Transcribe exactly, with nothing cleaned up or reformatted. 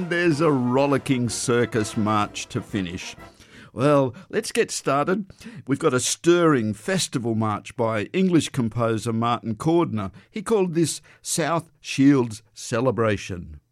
and there's a rollicking circus march to finish. Well, let's get started. We've got a stirring festival march by English composer Martin Cordner. He called this South Shields Celebration.